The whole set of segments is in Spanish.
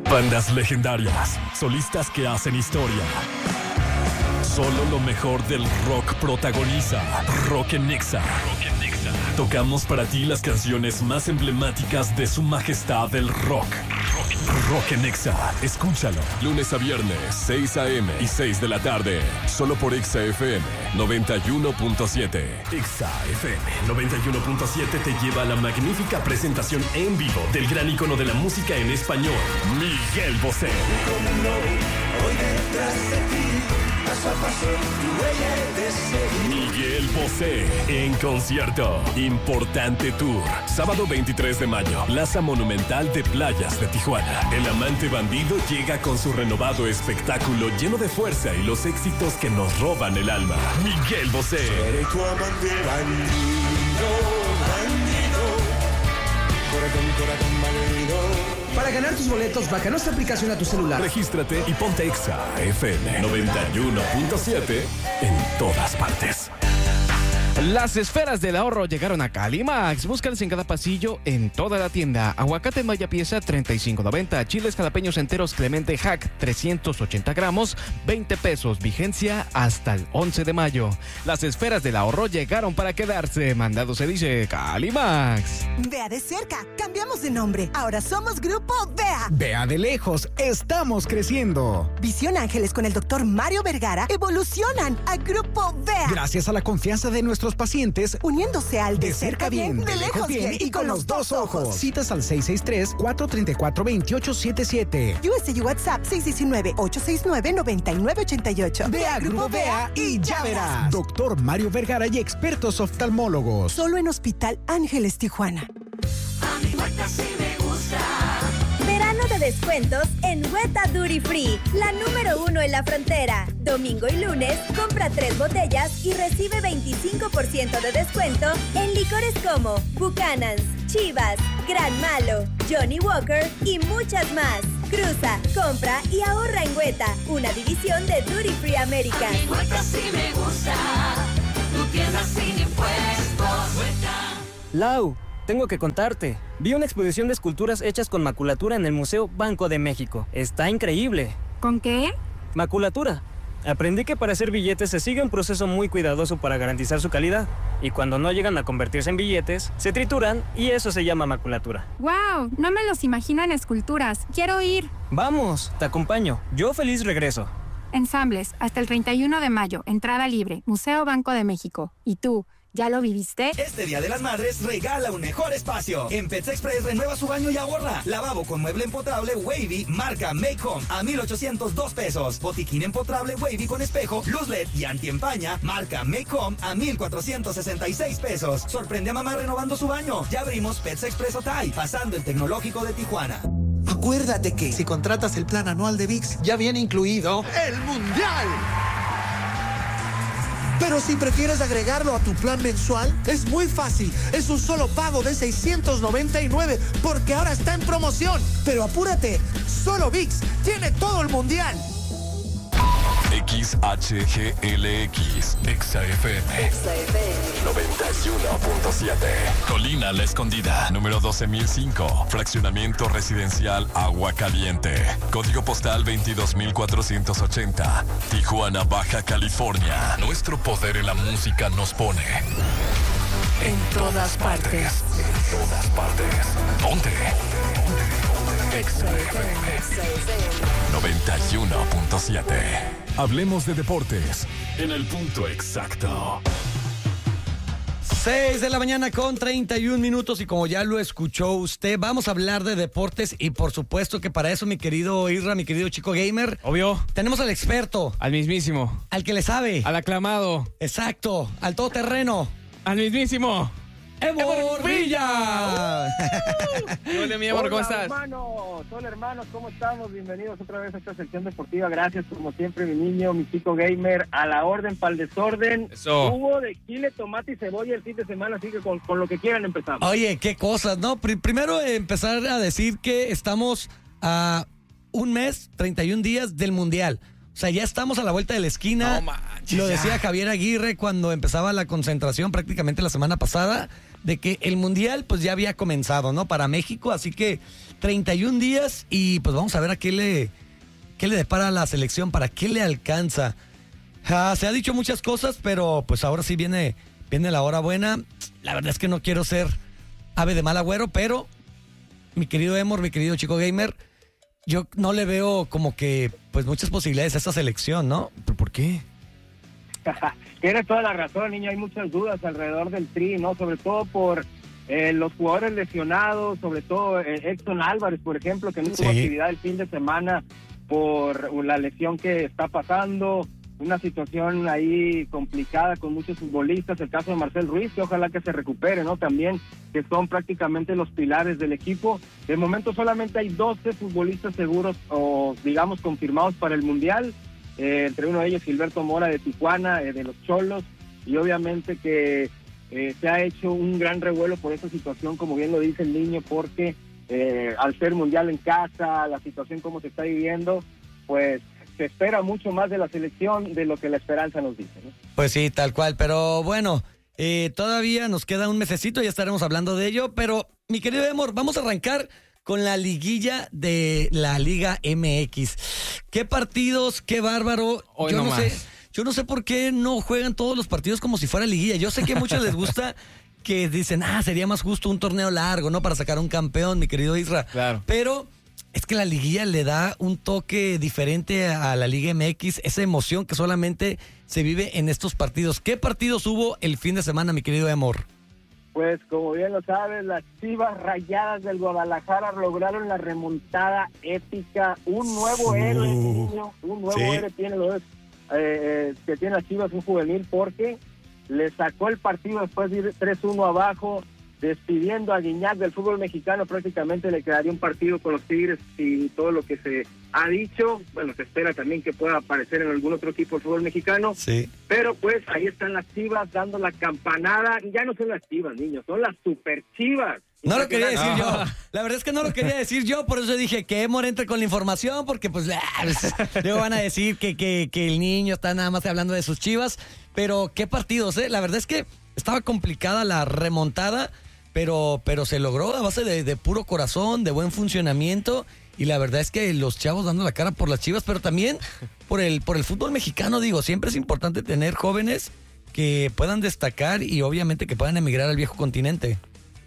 Bandas legendarias, solistas que hacen historia. Solo lo mejor del rock protagoniza Rock en Nexa. Tocamos para ti las canciones más emblemáticas de su majestad del rock. Rock en Nexa. Escúchalo. Lunes a viernes, 6 a.m. y 6 de la tarde. Solo por Exa FM 91.7. Exa FM 91.7 te lleva a la magnífica presentación en vivo del gran ícono de la música en español, Miguel Bosé. Hoy detrás de ti. Paso a paso, tu huella de seguir. Miguel Bosé en concierto. Importante Tour. Sábado 23 de mayo. Plaza Monumental de Playas de Tijuana. El amante bandido llega con su renovado espectáculo lleno de fuerza y los éxitos que nos roban el alma. Miguel Bosé. Seré tu amante bandido, bandido. Corazón bandido. Para ganar tus boletos, baja nuestra aplicación a tu celular. Regístrate y ponte Exa FM 91.7 en todas partes. Las esferas del ahorro llegaron a Calimax. Búscalas en cada pasillo, en toda la tienda. Aguacate maya pieza, $35.90. Chiles jalapeños enteros Clemente Hack, 380 gramos, $20. Vigencia hasta el 11 de mayo. Las esferas del ahorro llegaron para quedarse. Mandado se dice Calimax. Vea de cerca, cambiamos de nombre. Ahora somos Grupo Vea. Vea de lejos, estamos creciendo. Visión Ángeles con el doctor Mario Vergara evolucionan a Grupo Vea. Gracias a la confianza de nuestros pacientes, uniéndose al de cerca bien, de lejos bien y con los dos ojos. Citas al 663-434-2877. USG WhatsApp 619-869-9988. Vea Grupo Vea y ya verás. Doctor Mario Vergara y expertos oftalmólogos. Solo en Hospital Ángeles Tijuana. A mi Hueta sí me gusta. Verano de descuentos en Hueta Duty Free, la número 1 en la frontera. Domingo y lunes, compra 3 botellas y recibe 25% de descuento en licores como Buchanan's, Chivas, Gran Malo, Johnny Walker y muchas más. Cruza, compra y ahorra en Hueta, una división de Duty Free American. A mi Hueta sí me gusta, tu tienda sin impuestos. Hueta. Lau, tengo que contarte. Vi una exposición de esculturas hechas con maculatura en el Museo Banco de México. Está increíble. ¿Con qué? Maculatura. Aprendí que para hacer billetes se sigue un proceso muy cuidadoso para garantizar su calidad. Y cuando no llegan a convertirse en billetes, se trituran y eso se llama maculatura. ¡Wow! No me los imagino en esculturas. Quiero ir. Vamos, te acompaño. Yo feliz regreso. Ensambles, hasta el 31 de mayo. Entrada libre. Museo Banco de México. ¿Y tú? ¿Ya lo viviste? Este Día de las Madres regala un mejor espacio. En Pets Express renueva su baño y ahorra. Lavabo con mueble empotrable Wavy, marca Make Home, a $1,802. Botiquín empotrable Wavy con espejo, luz LED y antiempaña, marca Make Home, a $1,466. Sorprende a mamá renovando su baño. Ya abrimos Pets Express Otay, pasando el Tecnológico de Tijuana. Acuérdate que si contratas el plan anual de ViX, ya viene incluido el Mundial. Pero si prefieres agregarlo a tu plan mensual, es muy fácil. Es un solo pago de $699 porque ahora está en promoción. Pero apúrate, solo ViX tiene todo el mundial. XHGLX, Exa FM 91.7. Colina La Escondida, número 12.005. Fraccionamiento residencial Agua Caliente. Código postal 22.480. Tijuana, Baja California. Nuestro poder en la música nos pone en todas partes. En todas partes. Ponte. Exa FM 91.7. Hablemos de deportes en el punto exacto. 6 de la mañana con 31 minutos y como ya lo escuchó usted, vamos a hablar de deportes y por supuesto que para eso mi querido Isra, mi querido Chico Gamer. Obvio. Tenemos al experto. Al mismísimo. Al que le sabe. Al aclamado. Exacto. Al todoterreno. Al mismísimo. ¡Evo Villa! Hola, mi amor, ¿cómo estás? Hola, hermanos, ¿cómo estamos? Bienvenidos otra vez a esta sección deportiva. Gracias, como siempre, mi niño, mi chico gamer, a la orden, pa'l desorden. Eso. Hubo de chile, tomate y cebolla el fin de semana, así que con lo que quieran empezamos. Oye, qué cosas, ¿no? Primero empezar a decir que estamos a un mes, 31 días del Mundial. O sea, ya estamos a la vuelta de la esquina. No manches, lo decía ya. Javier Aguirre cuando empezaba la concentración prácticamente la semana pasada. de que el Mundial pues ya había comenzado, ¿no? Para México, así que 31 días y pues vamos a ver a qué le depara la selección, para qué le alcanza. Se ha dicho muchas cosas, pero pues ahora sí viene la hora buena. La verdad es que no quiero ser ave de mal agüero, pero mi querido Emor, mi querido Chico Gamer, yo no le veo como que pues muchas posibilidades a esta selección, ¿no? ¿Pero por qué? Tienes toda la razón, niño, hay muchas dudas alrededor del Tri, ¿no? Sobre todo por los jugadores lesionados, sobre todo Edson Álvarez, por ejemplo, que no tuvo actividad el fin de semana por la lesión que está pasando, una situación ahí complicada con muchos futbolistas, el caso de Marcel Ruiz, que ojalá que se recupere, ¿no? También, que son prácticamente los pilares del equipo. De momento solamente hay 12 futbolistas seguros o, digamos, confirmados para el Mundial, entre uno de ellos Gilberto Mora de Tijuana, de los Cholos, y obviamente que se ha hecho un gran revuelo por esa situación, como bien lo dice el niño, porque al ser Mundial en casa, la situación como se está viviendo, pues se espera mucho más de la selección de lo que la esperanza nos dice, ¿no? Pues sí, tal cual, pero bueno, todavía nos queda un mesecito, ya estaremos hablando de ello, pero mi querido Emor, vamos a arrancar con la liguilla de la Liga MX. ¿Qué partidos? ¡Qué bárbaro! Yo no sé por qué no juegan todos los partidos como si fuera liguilla. Yo sé que a muchos les gusta que dicen, sería más justo un torneo largo, ¿no? Para sacar un campeón, mi querido Isra. Claro. Pero es que la liguilla le da un toque diferente a la Liga MX, esa emoción que solamente se vive en estos partidos. ¿Qué partidos hubo el fin de semana, mi querido Emor? Pues como bien lo sabes, las Chivas Rayadas del Guadalajara lograron la remontada épica, un nuevo héroe, niño, un nuevo héroe que tiene las Chivas, un juvenil, porque le sacó el partido después de ir 3-1 abajo, despidiendo a Guiñac del fútbol mexicano. Prácticamente le quedaría un partido con los Tigres y todo lo que se ha dicho. Bueno, se espera también que pueda aparecer en algún otro equipo del fútbol mexicano. Sí. Pero pues ahí están las Chivas dando la campanada. Ya no son las Chivas, niños, son las super Chivas. No lo quería decir yo. La verdad es que no lo quería decir yo, por eso dije que Emor entre con la información, porque pues luego van a decir que el niño está nada más hablando de sus Chivas. Pero qué partidos, La verdad es que estaba complicada la remontada, pero se logró a base de puro corazón, de buen funcionamiento, y la verdad es que los chavos dando la cara por las Chivas, pero también por el fútbol mexicano, digo, siempre es importante tener jóvenes que puedan destacar y obviamente que puedan emigrar al viejo continente.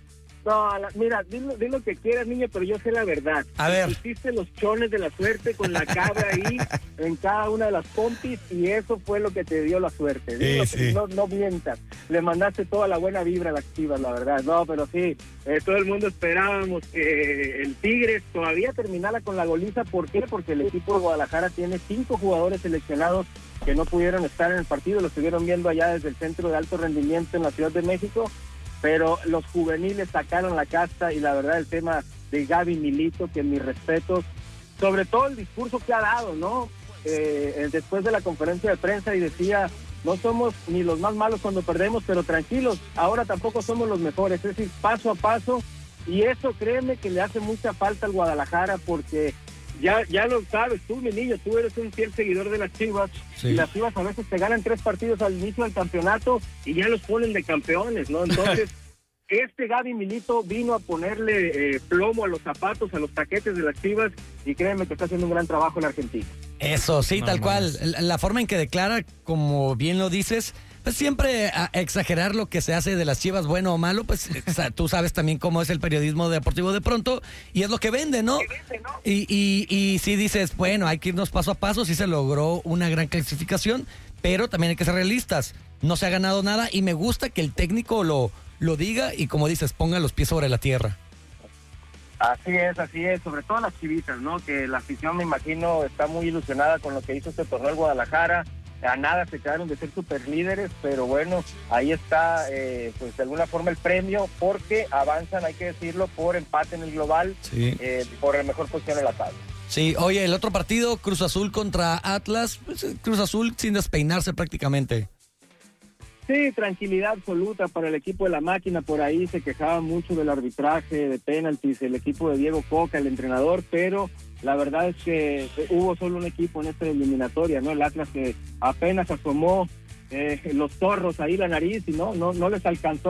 No, mira, di lo que quieras, niño, pero yo sé la verdad. A ver. Hiciste los chones de la suerte con la cabra ahí en cada una de las pompis y eso fue lo que te dio la suerte. Sí. No mientas. Le mandaste toda la buena vibra a las Chivas, la verdad. No, pero sí, todo el mundo esperábamos que el Tigres todavía terminara con la goliza. ¿Por qué? Porque el equipo de Guadalajara tiene 5 jugadores seleccionados que no pudieron estar en el partido. Lo estuvieron viendo allá desde el Centro de Alto Rendimiento en la Ciudad de México. Pero los juveniles sacaron la casta y la verdad el tema de Gaby Milito, que mis respetos, sobre todo el discurso que ha dado, ¿no? Después de la conferencia de prensa y decía, no somos ni los más malos cuando perdemos, pero tranquilos, ahora tampoco somos los mejores, es decir, paso a paso, y eso créeme que le hace mucha falta al Guadalajara porque ya lo sabes tú, mi niño, tú eres un fiel seguidor de las Chivas, y las Chivas a veces te ganan 3 partidos al inicio del campeonato y ya los ponen de campeones, ¿no? Entonces, Gaby Milito vino a ponerle plomo a los zapatos, a los taquetes de las Chivas, y créeme que está haciendo un gran trabajo en Argentina. Eso, sí, tal cual. La forma en que declara, como bien lo dices, pues siempre a exagerar lo que se hace de las Chivas, bueno o malo, pues tú sabes también cómo es el periodismo deportivo de pronto, y es lo que vende, ¿no? Y sí dices, bueno, hay que irnos paso a paso, sí se logró una gran clasificación, pero también hay que ser realistas. No se ha ganado nada y me gusta que el técnico lo diga y, como dices, ponga los pies sobre la tierra. Así es, sobre todo las chivitas, ¿no? Que la afición, me imagino, está muy ilusionada con lo que hizo este torneo el Guadalajara. A nada se quedaron de ser super líderes, pero bueno, ahí está, pues de alguna forma el premio, porque avanzan, hay que decirlo, por empate en el global, por la mejor posición en la tabla. Sí, oye, el otro partido, Cruz Azul contra Atlas, pues, Cruz Azul sin despeinarse prácticamente. Sí, tranquilidad absoluta para el equipo de la máquina. Por ahí se quejaba mucho del arbitraje, de penaltis, el equipo de Diego Coca, el entrenador, pero la verdad es que hubo solo un equipo en esta eliminatoria, ¿no? El Atlas, que apenas asomó los zorros ahí la nariz y no les alcanzó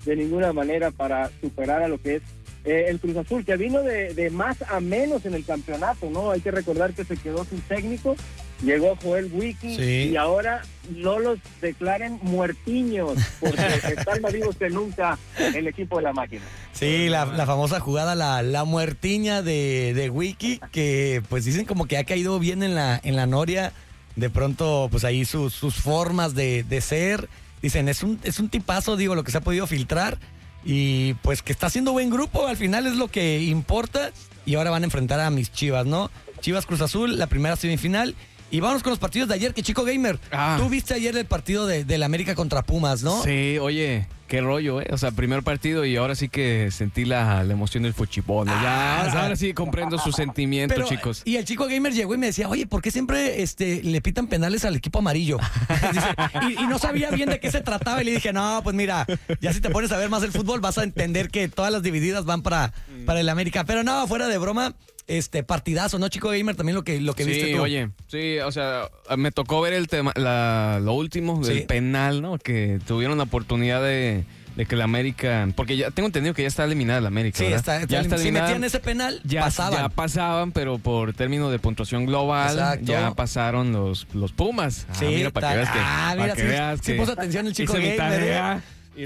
de ninguna manera para superar a lo que es el Cruz Azul, que vino de más a menos en el campeonato, ¿no? Hay que recordar que se quedó sin técnico, llegó Joel Wiki, sí, y ahora no los declaren muertiños, porque están más vivos que nunca el equipo de la máquina. Sí, la famosa jugada, la muertiña de Wiki, que pues dicen como que ha caído bien en la noria, de pronto pues ahí sus formas de ser, dicen es un tipazo, digo, lo que se ha podido filtrar, y pues que está haciendo buen grupo, al final es lo que importa, y ahora van a enfrentar a mis Chivas, ¿no? Chivas Cruz Azul, la primera semifinal. Y vámonos con los partidos de ayer, que Chico Gamer, tú viste ayer el partido de la América contra Pumas, ¿no? Sí, oye, qué rollo, ¿eh? O sea, primer partido y ahora sí que sentí la emoción del fuchibol, ¿no? Ahora sí comprendo sus sentimientos, pero, chicos. Y el Chico Gamer llegó y me decía, oye, ¿por qué siempre le pitan penales al equipo amarillo? Dice, y no sabía bien de qué se trataba, y le dije, no, pues mira, ya si te pones a ver más el fútbol vas a entender que todas las divididas van para el América. Pero no, fuera de broma, partidazo, ¿no, Chico Gamer? También lo que viste tú. Oye, sí, o sea, me tocó ver el tema, lo último del penal, ¿no? Que tuvieron la oportunidad de que la América, porque ya tengo entendido que ya está eliminada la América, sí, ¿verdad? está eliminada. Si metían ese penal, pasaban. Ya pasaban, pero por término de puntuación global, exacto, ya pasaron los Pumas. Sí, mira, para que veas que... mira, que veas sí que puso atención el Chico Gamer. Tarea,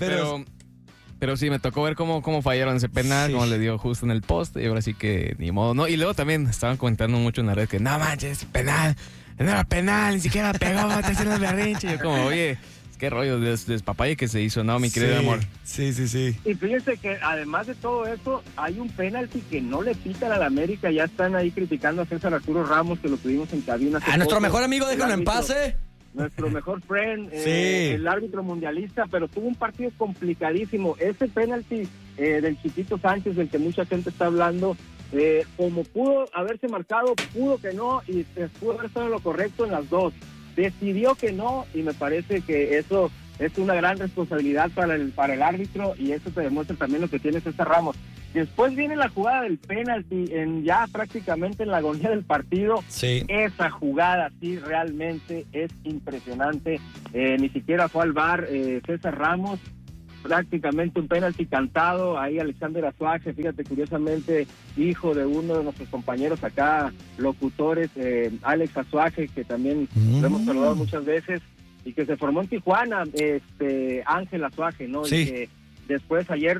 pero sí, me tocó ver cómo fallaron ese penal, cómo le dio justo en el poste, y ahora sí que ni modo, ¿no? Y luego también estaban comentando mucho en la red que, no manches, penal, no era penal, ni siquiera pegó, te hacen los berrinches. Yo como, oye, qué rollo de despapalle que se hizo, ¿no, mi querido amor? Sí. Y fíjense que además de todo eso, hay un penalti que no le pitan a la América, ya están ahí criticando a César Arturo Ramos, que lo tuvimos en cabina. A nuestro mejor amigo, déjalo en paz, nuestro mejor friend, sí, el árbitro mundialista, pero tuvo un partido complicadísimo. Ese penalti del Chiquito Sánchez, del que mucha gente está hablando, como pudo haberse marcado, pudo que no, y pudo haber estado en lo correcto en las dos. Decidió que no, y me parece que eso es una gran responsabilidad para el árbitro, y eso te demuestra también lo que tiene César Ramos. Después viene la jugada del penalti, ya prácticamente en la agonía del partido. Sí. Esa jugada sí realmente es impresionante. Ni siquiera fue al VAR César Ramos, prácticamente un penalti cantado. Ahí Alexander Azuaje, fíjate, curiosamente hijo de uno de nuestros compañeros acá, locutores, Alex Azuaje, que también lo hemos saludado muchas veces, y que se formó en Tijuana, Ángel Azuaje, ¿no? Sí. Y que después ayer